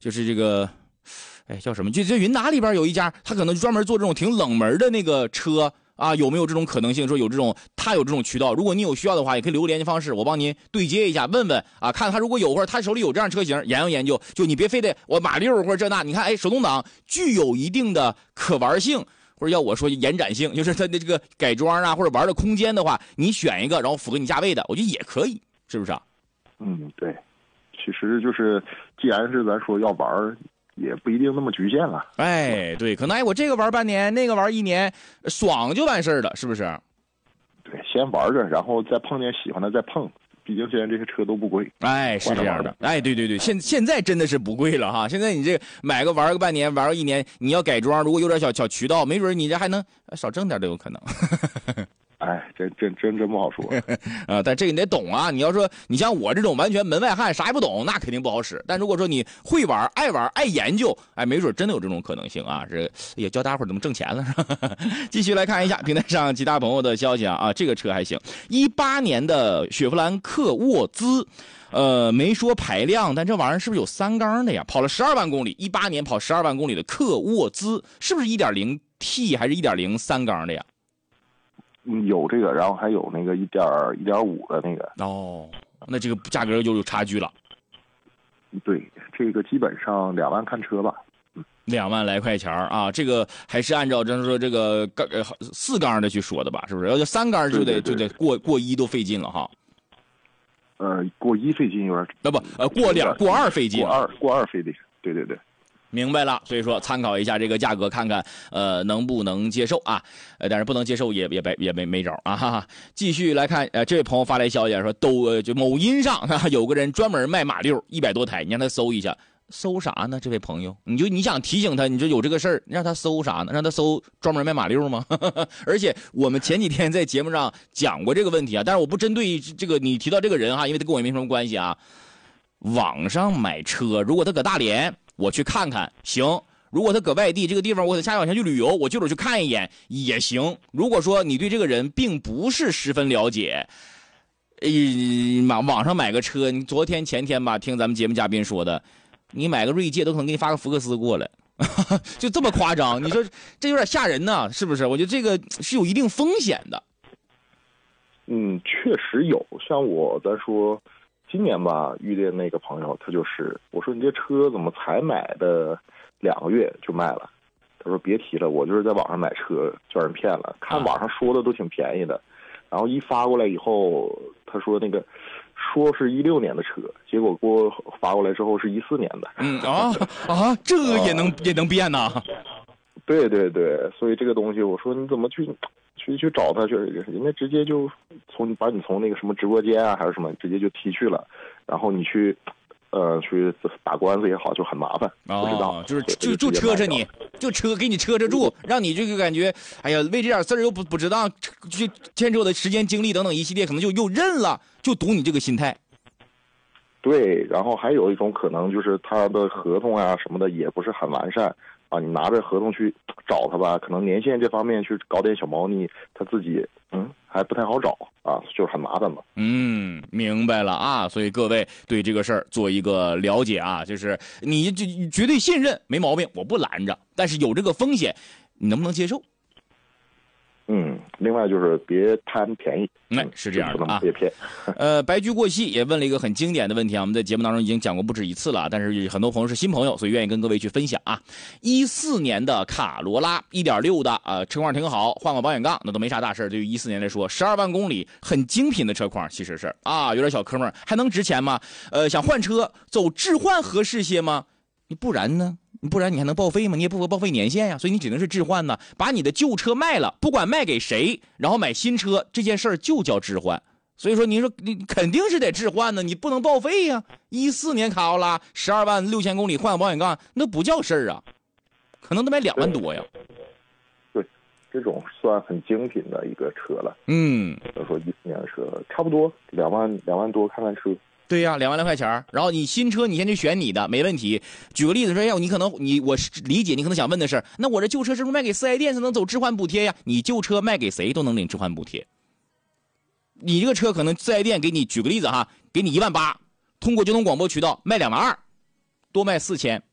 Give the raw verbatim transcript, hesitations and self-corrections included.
就是这个，哎，叫什么？就在云达里边有一家，他可能专门做这种挺冷门的那个车啊，有没有这种可能性？说有这种，他有这种渠道，如果你有需要的话，也可以留个联系方式，我帮您对接一下，问问啊，看他如果有或者他手里有这样车型，研究研究。就你别非得我马六或者这那，你看，哎，手动挡具有一定的可玩性。或者要我说延展性，就是它的这个改装啊，或者玩的空间的话，你选一个，然后符合你价位的，我觉得也可以，是不是啊？ 嗯，对，其实就是既然是咱说要玩，也不一定那么局限了。 哎，对，可能哎，我这个玩半年，那个玩一年，爽就完事儿了，是不是？ 对，先玩着，然后再碰见喜欢的再碰。毕竟现在这些车都不贵， 哎，是这样的，哎，对对对，现现在真的是不贵了哈。现在你这买个玩个半年，玩个一年，你要改装，如果有点小小渠道，没准你这还能少挣点都有可能。 哎，真真真真不好说啊！但这个你得懂啊！你要说你像我这种完全门外汉，啥也不懂，那肯定不好使。但如果说你会玩、爱玩、爱研究，哎，没准真的有这种可能性啊！这也教大家伙怎么挣钱了。继续来看一下平台上其他朋友的消息啊！啊，这个车还行，一八年的雪佛兰克沃兹，呃，没说排量，但这玩意儿是不是有三缸的呀？跑了十二万公里，一八年跑十二万公里的克沃兹，是不是 一点零 T 还是 一点零 三缸的呀？ 嗯，有这个，然后还有那个一点一点五的那个。 哦，那这个价格就有差距了。 对，这个基本上两万看车吧。 嗯，两万来块钱啊，这个还是按照就是说这个缸呃四缸的去说的吧，是不是？要是三缸就得对对对就得过过一都费劲了哈。 呃，过一费劲有点， 那不呃过两过二费劲， 过二过二费劲。对对对。 明白了，所以说参考一下这个价格，看看呃能不能接受啊？呃，但是不能接受也也没也没没招啊！哈哈。继续来看，呃，这位朋友发来消息说，都呃就某音上啊有个人专门卖马六一百多台，你让他搜一下，搜啥呢？这位朋友，你就你想提醒他，你就有这个事儿，让他搜啥呢？让他搜专门卖马六吗？而且我们前几天在节目上讲过这个问题啊，但是我不针对这个你提到这个人哈，因为他跟我也没什么关系啊。网上买车，如果他搁大连，我去看看行；如果他搁外地这个地方，我得下往下去旅游，我就得去看一眼也行。如果说你对这个人并不是十分了解，呃，网网上买个车，你昨天前天吧，听咱们节目嘉宾说的，你买个锐界都可能给你发个福克斯过来，就这么夸张？你说这有点吓人呢，是不是？我觉得这个是有一定风险的。 嗯，确实有，像我在说。今年吧，遇见那个朋友，他就是我说你这车怎么才买的两个月就卖了？他说别提了，我就是在网上买车叫人骗了，看网上说的都挺便宜的，然后一发过来以后，他说那个说是一六年的车，结果给我发过来之后是一四年的。 嗯啊啊，这个也能、啊、也能变呐？ 对对对，所以这个东西我说你怎么去？去去找他去，人家直接就从把你从那个什么直播间啊，还是什么，直接就踢去了，然后你去，呃，去打官司也好，就很麻烦。 哦， 不知道， 就是就就车着你，就车给你车着住，让你这个感觉，哎呀，为这点事儿又不不知道，就牵扯我的时间、精力等等一系列，可能就又认了，就赌你这个心态。 对，然后还有一种可能就是他的合同啊什么的也不是很完善。啊，你拿着合同去找他吧，可能年限这方面去搞点小猫腻，他自己嗯还不太好找啊，就是很麻烦嘛。 嗯，明白了啊，所以各位对这个事儿做一个了解啊，就是你就绝对信任没毛病，我不拦着，但是有这个风险，你能不能接受？ 嗯，另外就是别贪便宜， 哎、嗯，是这样的啊， 别骗。 呃，白驹过隙也问了一个很经典的问题啊，我们在节目当中已经讲过不止一次了，但是很多朋友是新朋友，所以愿意跟各位去分享啊。一四年的卡罗拉一点六的，呃，车况挺好，换个保险杠那都没啥大事，对于一四年来说，十二万公里很精品的车况，其实是啊，有点小科目，还能值钱吗？呃，想换车走置换合适些吗？你不然呢？不然你还能报废吗？你也不合报废年限呀，所以你只能是置换呢。把你的旧车卖了，不管卖给谁，然后买新车，这件事儿就叫置换。所以说，你说你肯定是得置换呢，你不能报废呀。一四年卡罗拉十二万六千公里换个保险杠，那不叫事儿啊，可能得买两万多呀。 对，对，这种算很精品的一个车了。 嗯， 比如说一四年的车，差不多两万两万多，看看车。 对呀、啊，两万来块钱，然后你新车你先去选你的，没问题。举个例子说，要你可能你我理解你可能想问的是，那我这旧车是不是卖给四 S 店才能走置换补贴呀？你旧车卖给谁都能领置换补贴。你这个车可能四 S 店给你举个例子哈，给你一万八，通过交通广播渠道卖两万二，多卖四千，